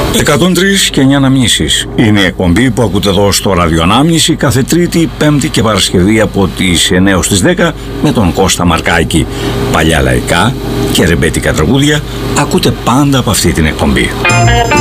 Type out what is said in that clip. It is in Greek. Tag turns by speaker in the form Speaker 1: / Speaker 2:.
Speaker 1: 103 και 9 αναμνήσεις είναι η εκπομπή που ακούτε εδώ στο Ραδιοανάμνηση κάθε Τρίτη, Πέμπτη και Παρασκευή από τις 9 ως τις 10 με τον Κώστα Μαρκάκη. Παλιά λαϊκά και ρεμπέτικα τραγούδια ακούτε πάντα από αυτή την εκπομπή.